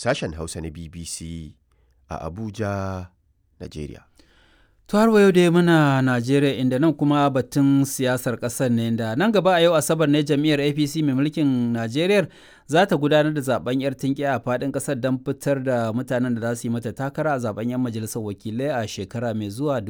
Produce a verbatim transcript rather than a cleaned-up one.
sashen Hausa na B B C a Abuja, Najeriya. To har wa yau dai muna Najeriya, inda nan kuma batun siyasar ƙasar ne, da nan gaba a yau Asabar ne jam'iyyar A P C mai mulkin Najeriya za ta gudanar da zaben yar tinki a faɗin ƙasar don fitar da mutanen da za su yi mata takara a zaben yan majalisar wakilai a shekara mai zuwa